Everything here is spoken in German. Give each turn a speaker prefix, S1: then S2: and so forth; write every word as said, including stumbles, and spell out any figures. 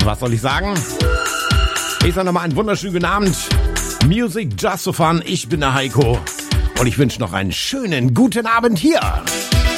S1: was soll ich sagen? Ich sage nochmal einen wunderschönen guten Abend. Music Just for Fun. Ich bin der Heiko. Und ich wünsche noch einen schönen guten Abend hier.